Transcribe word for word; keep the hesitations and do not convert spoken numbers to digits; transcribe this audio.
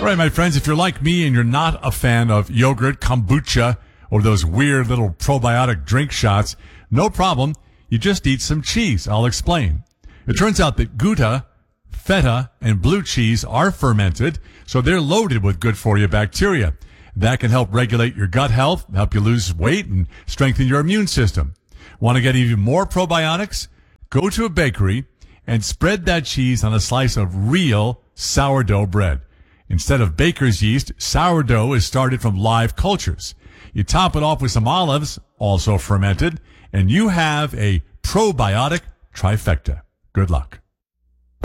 All right, my friends, if you're like me and you're not a fan of yogurt, kombucha, or those weird little probiotic drink shots, no problem. You just eat some cheese. I'll explain. It turns out that Gouda, feta, and blue cheese are fermented, so they're loaded with good-for-you bacteria. That can help regulate your gut health, help you lose weight, and strengthen your immune system. Want to get even more probiotics? Go to a bakery and spread that cheese on a slice of real sourdough bread. Instead of baker's yeast, sourdough is started from live cultures. You top it off with some olives, also fermented, and you have a probiotic trifecta. Good luck.